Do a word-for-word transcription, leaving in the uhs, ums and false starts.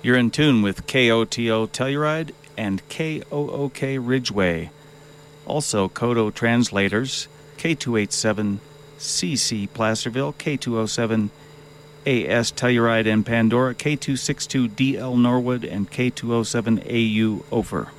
You're in tune with K O T O Telluride and K O O K Ridgeway. Also, Kodo translators, K two eighty-seven C C Placerville, K two oh seven A S Telluride and Pandora, K two sixty-two D L Norwood, and K two oh seven A U Ophir.